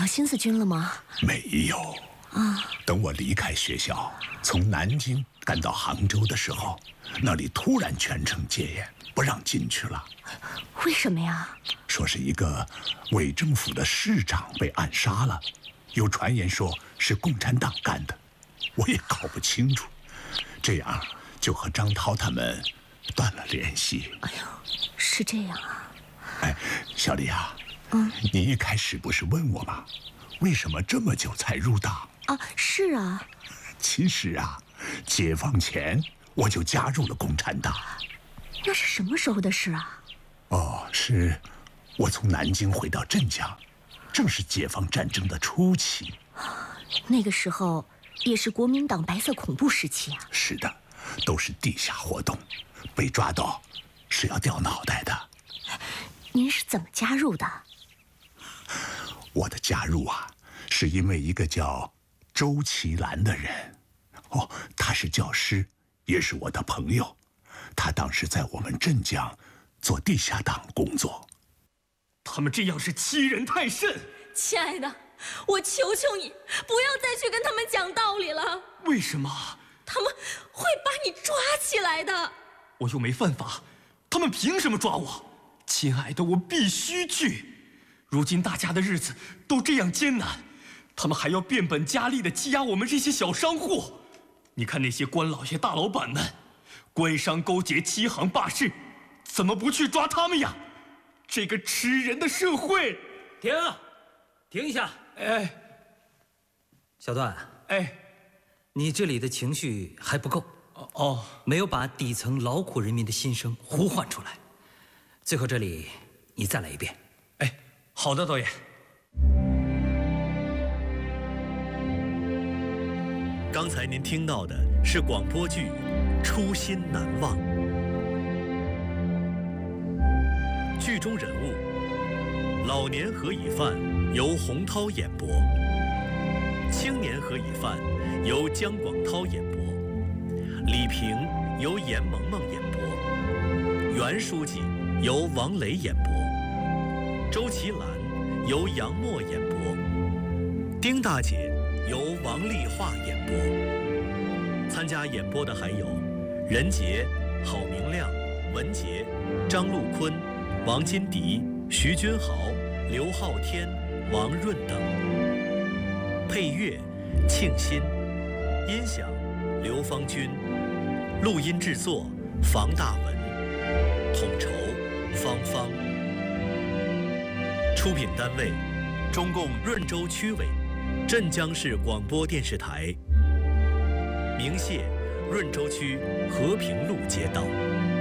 新四军了吗？ 没有。啊，等我离开学校，从南京赶到杭州的时候，那里突然全城戒严，不让进去了。 为什么呀？ 说是一个伪政府的市长被暗杀了，有传言说是共产党干的，我也搞不清楚。这样就和张涛他们断了联系。 哎呦，是这样啊。 哎，小丽啊，你一开始不是问我吗？为什么这么久才入党？ 啊，是啊。 其实啊，解放前我就加入了共产党。 那是什么时候的事啊？ 哦，是我从南京回到镇江，正是解放战争的初期。 那个时候也是国民党白色恐怖时期啊。 是的，都是地下活动，被抓到是要掉脑袋的。 您是怎么加入的？ 我的加入啊，是因为一个叫周其兰的人。哦，他是教师，也是我的朋友。他当时在我们镇江做地下党工作。 他们这样是欺人太甚。 亲爱的，我求求你，不要再去跟他们讲道理了。 为什么？ 他们会把你抓起来的。 我又没犯法，他们凭什么抓我？亲爱的，我必须去。如今大家的日子都这样艰难，他们还要变本加厉地欺压我们这些小商户。你看那些官老爷大老板们，官商勾结，欺行霸市，怎么不去抓他们呀？这个吃人的社会！ 停一下！ 哎， 小段， 哎， 你这里的情绪还不够哦， 没有把底层劳苦人民的心声呼唤出来。最后这里你再来一遍。 哎，好的，导演。 刚才您听到的是广播剧《初心难忘》，剧中人物：老年何以范由洪涛演播，青年何以范由姜广涛演播，李平由严萌萌演播，袁书记由王雷演播，周其兰由杨默演播，丁大姐由王丽华演播。参加演播的还有任杰、郝明亮、文杰、张陆坤、王金迪、徐君豪、刘浩天、王润等。配乐庆新，音响刘芳军，录音制作房大文，统筹芳芳。出品单位中共润州区委、镇江市广播电视台。鸣谢润州区和平路街道。